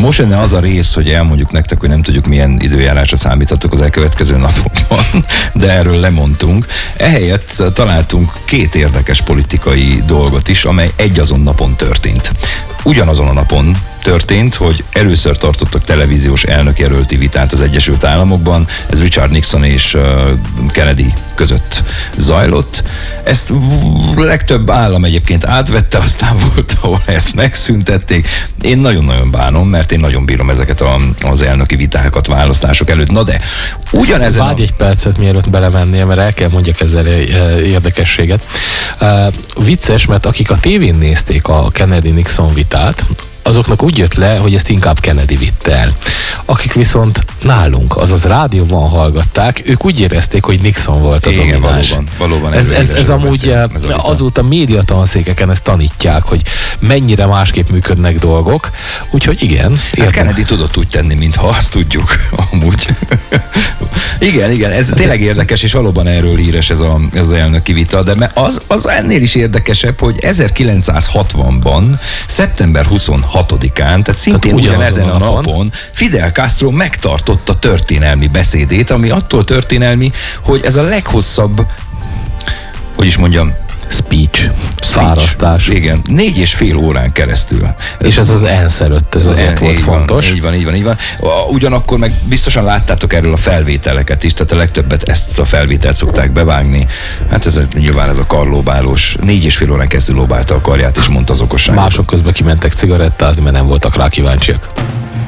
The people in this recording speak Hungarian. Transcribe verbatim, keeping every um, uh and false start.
Most jönne az a rész, hogy elmondjuk nektek, hogy nem tudjuk, milyen időjárásra számíthatok az elkövetkező napokban, de erről lemondtunk. Ehelyett találtunk két érdekes politikai dolgot is, amely egy azon napon történt. Ugyanazon a napon történt, hogy először tartottak televíziós elnökjelölti vitát az Egyesült Államokban, ez Richard Nixon és Kennedy között zajlott. Ezt legtöbb állam egyébként átvette, aztán volt, ahol ezt megszüntették. Én nagyon-nagyon bánom, mert én nagyon bírom ezeket a, az elnöki vitákat választások előtt. Na de, ugyanezen... Várj egy percet, mielőtt belemennél, mert el kell mondjak ezzel érdekességet. Uh, vicces, mert akik a tévén nézték a Kennedy-Nixon vitát, azoknak úgy jött le, hogy ezt inkább Kennedy vitte el. Akik viszont nálunk, azaz rádióban hallgatták, ők úgy érezték, hogy Nixon volt a Igen, domináns. Valóban, valóban ez, ez, ez amúgy beszél, ez azóta médiatanszékeken ezt tanítják, hogy mennyire másképp működnek dolgok, úgyhogy igen. Hát Kennedy tudott úgy tenni, mintha azt tudjuk amúgy. igen, igen, ez, ez tényleg érdekes, és valóban erről híres ez, a, ez az elnöki vita, de az, az ennél is érdekesebb, hogy ezerkilencszázhatvanban, szeptember huszonhatodikán, tehát szintén tehát ugyanezen a napon, napon Fidel Castro megtartotta történelmi beszédét, ami attól történelmi, hogy ez a leghosszabb, hogy is mondjam, speech, fárasztás. Igen, négy és fél órán keresztül. És ez az ENSZ előtt, ez, ez azért volt fontos. Van, így van, így van, így van. Ugyanakkor meg biztosan láttátok erről a felvételeket is, tehát a legtöbbet ezt a felvételt szokták bevágni. Hát ez, ez nyilván ez a karlóbálós, négy és fél órán keresztül lóbálta a karját, és mondta az okosságot. Mások közben kimentek cigarettázni, mert nem voltak rá kíváncsiak.